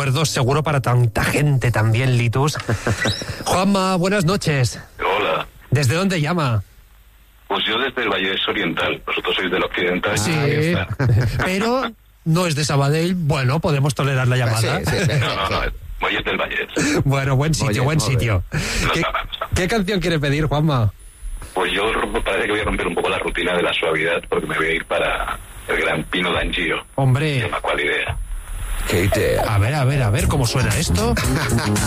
recuerdos, seguro para tanta gente también, Litus. Juanma, buenas noches. Hola. ¿Desde dónde llama? Pues yo desde el Vallés Oriental, vosotros sois del Occidental. Sí, pero no es de Sabadell. Bueno, podemos tolerar la llamada. Sí. No, Vallés del Vallés. Bueno, buen sitio, buen sitio. ¿Qué canción quiere pedir, Juanma? Pues yo parece que voy a romper un poco la rutina de la suavidad, porque me voy a ir para el gran Pino D'Angio. Hombre. ¿Cuál idea? Qué idea. A ver, ¿cómo suena esto?